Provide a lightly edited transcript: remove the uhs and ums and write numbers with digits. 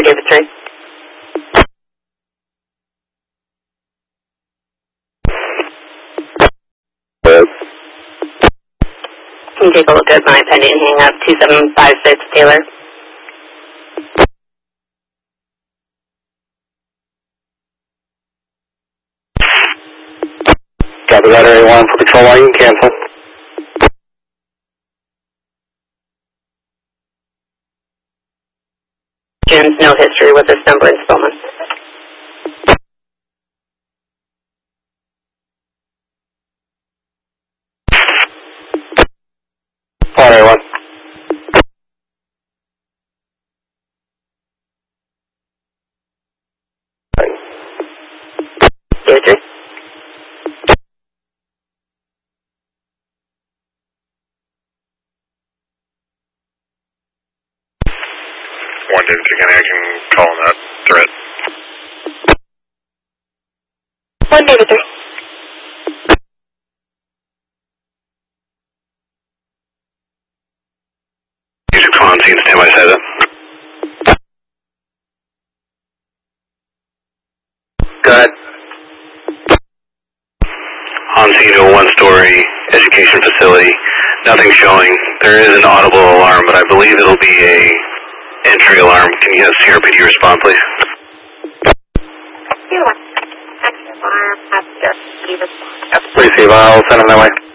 David 3. Can you take a look at my pending hang up 2756 Taylor? Copy that, area 1 for patrol line, cancel. Jim's no history with this number in Spillman. Fire area 1. David 3. One David 3, I can call on that threat. 1 David 3. User con scene, stand by 7. Go ahead. On scene to a one-story education facility. Nothing showing. There is an audible alarm, but I believe it'll be a entry alarm. Can you have CRPD respond, please? Receive, I'll send them that way.